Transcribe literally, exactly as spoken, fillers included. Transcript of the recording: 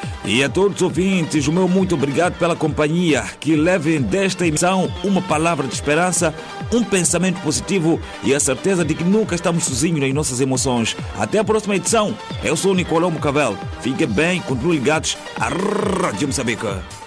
E a todos os ouvintes, o meu muito obrigado pela companhia. Que levem desta emissão uma palavra de esperança, um pensamento positivo e a certeza de que nunca estamos sozinhos nas nossas emoções. Até a próxima edição. Eu sou o Nicolau Mucavel. Fiquem bem, continuem ligados à Rádio Moçambique.